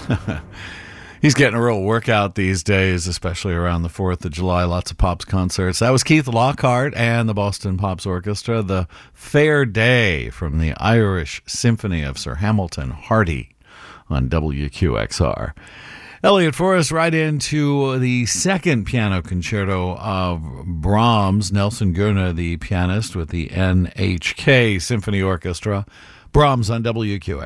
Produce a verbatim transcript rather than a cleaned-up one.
He's getting a real workout these days, especially around the fourth of July. Lots of Pops concerts. That was Keith Lockhart and the Boston Pops Orchestra. The Fair Day from the Irish Symphony of Sir Hamilton Hardy on W Q X R. Elliot Forrest right into the second piano concerto of Brahms. Nelson Gurner, the pianist with the N H K Symphony Orchestra. Brahms on W Q X R.